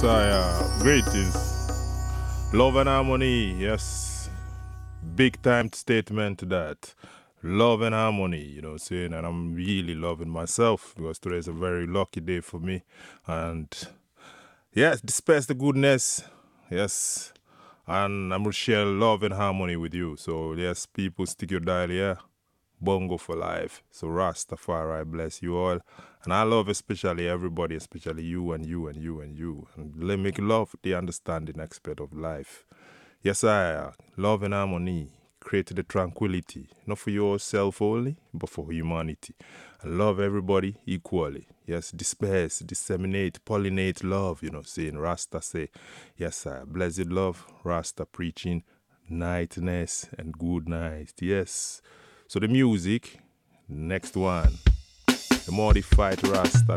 Greetings. Love and harmony, yes. Big time statement that. Love and harmony, saying, and I'm really loving myself because today is a very lucky day for me. And yes, disperse the goodness, yes. And I'm going to share love and harmony with you. So, yes, people, stick your dial here. Bongo for life. So Rastafari bless you all. And I love especially everybody, especially you and you and you and you. And let me make love the understanding aspect of life. Yes, love and harmony. Create the tranquility. Not for yourself only, but for humanity. And love everybody equally. Yes, disperse, disseminate, pollinate love, saying Rasta say. Yes, blessed love, Rasta preaching nightness and good night. Yes. So the music, next one, the modified Rasta.